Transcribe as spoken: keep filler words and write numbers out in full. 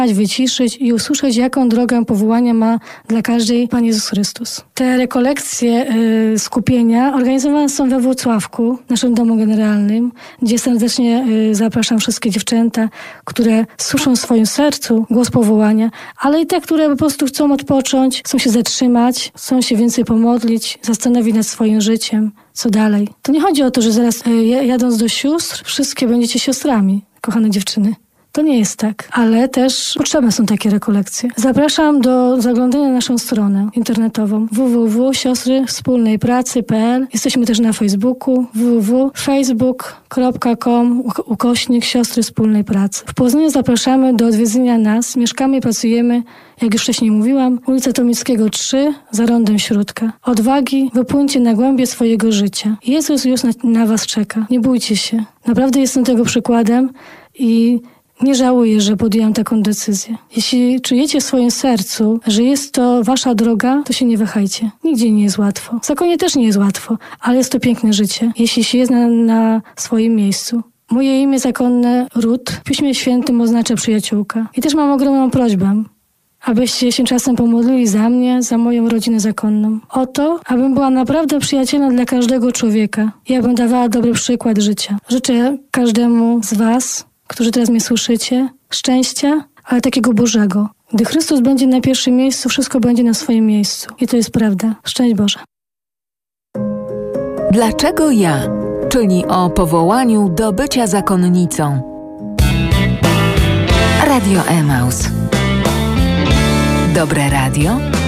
wyciszyć i usłyszeć, jaką drogę powołania ma dla każdej Pan Jezus Chrystus. Te rekolekcje y, skupienia organizowane są we Włocławku, w naszym domu generalnym, gdzie serdecznie y, zapraszam wszystkie dziewczęta, które słyszą w swoim sercu głos powołania, ale i te, które po prostu chcą odpocząć, chcą się zatrzymać, chcą się więcej pomodlić, zastanowić nad swoim życiem, co dalej. To nie chodzi o to, że zaraz y, jadąc do sióstr, wszystkie będziecie siostrami, kochane dziewczyny. To nie jest tak, ale też potrzebne są takie rekolekcje. Zapraszam do zaglądania na naszą stronę internetową w w w kropka siostry wspólnej pracy kropka p l. Jesteśmy też na Facebooku w w w kropka facebook kropka com ukośnik siostry wspólnej pracy. W Poznaniu zapraszamy do odwiedzenia nas. Mieszkamy i pracujemy, jak już wcześniej mówiłam, ulica Tomickiego trzy, za rondem Śródka. Odwagi, wypłyńcie na głębie swojego życia. Jezus już na, na was czeka. Nie bójcie się. Naprawdę jestem tego przykładem i nie żałuję, że podjęłam taką decyzję. Jeśli czujecie w swoim sercu, że jest to wasza droga, to się nie wahajcie. Nigdzie nie jest łatwo. W zakonie też nie jest łatwo, ale jest to piękne życie, jeśli się jest na, na swoim miejscu. Moje imię zakonne Rut w Piśmie Świętym oznacza przyjaciółka. I też mam ogromną prośbę, abyście się czasem pomodlili za mnie, za moją rodzinę zakonną. O to, abym była naprawdę przyjacielem dla każdego człowieka i abym dawała dobry przykład życia. Życzę każdemu z was, którzy teraz mnie słyszycie, szczęścia, ale takiego Bożego. Gdy Chrystus będzie na pierwszym miejscu, wszystko będzie na swoim miejscu. I to jest prawda. Szczęść Boże. Dlaczego ja? Czyli o powołaniu do bycia zakonnicą. Radio Emaus. Dobre radio